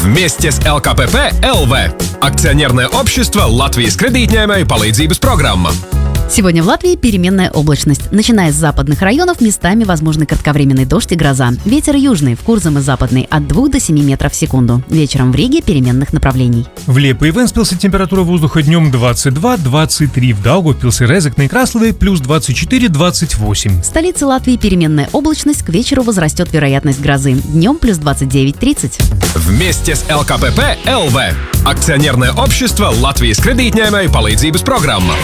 Вместе с ЛКПП ЛВ. Акционерное общество Латвijas kredītņēmēju palīdzības программа. Сегодня в Латвии переменная облачность. Начиная с западных районов, местами возможны кратковременный дождь и гроза. Ветер южный, в Курзем и западный от 2 до 7 метров в секунду. Вечером в Риге переменных направлений. В Лепе и Венспилсе температура воздуха днем 22-23. В Даугавпилсе, Резекне и Краслове плюс 24-28. В столице Латвии переменная облачность. К вечеру возрастет вероятность грозы. Днем плюс 29-30. Вместе с ЛКПП ЛВ. Акционерное общество Латвijas kredītņēmēju palīdzības программа.